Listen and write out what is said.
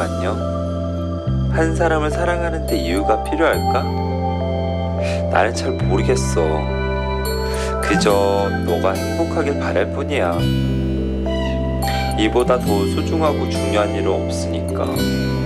안녕? 한 사람을 사랑하는데 이유가 필요할까? 나는 잘 모르겠어. 그저 너가 행복하길 바랄 뿐이야. 이보다 더 소중하고 중요한 일은 없으니까.